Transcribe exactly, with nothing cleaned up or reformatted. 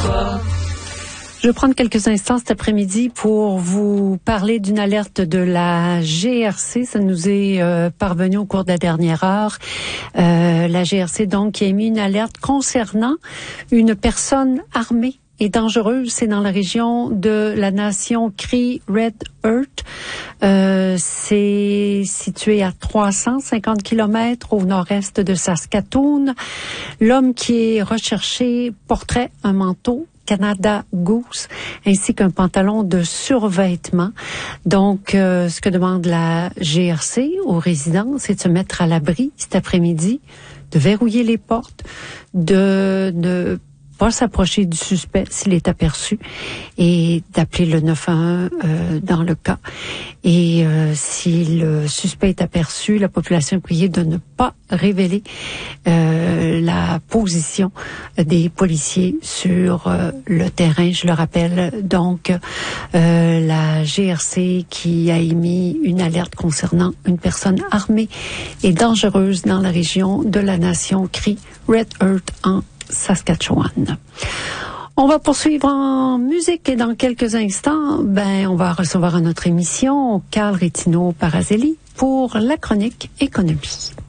Je vais prendre quelques instants cet après-midi pour vous parler d'une alerte de la G R C. Ça nous est euh, parvenu au cours de la dernière heure. Euh, la G R C, donc, qui a émis une alerte concernant une personne armée et dangereuse. C'est dans la région de la nation Cree Red Earth. Euh, c'est situé à trois cent cinquante kilomètres au nord-est de Saskatoon. L'homme qui est recherché porterait un manteau Canada Goose, ainsi qu'un pantalon de survêtement. Donc, euh, ce que demande la G R C aux résidents, c'est de se mettre à l'abri cet après-midi, de verrouiller les portes, de ne pas s'approcher du suspect s'il est aperçu et d'appeler le neuf un un euh, dans le cas. Et euh, si le suspect est aperçu, la population est priée de ne pas révéler euh, la position des policiers sur euh, le terrain. Je le rappelle, donc, euh, la G R C qui a émis une alerte concernant une personne armée et dangereuse dans la région de la nation Cree Red Earth en Saskatchewan. On va poursuivre en musique et dans quelques instants, ben, on va recevoir à notre émission Carl Rétino Parazelli pour la chronique économie.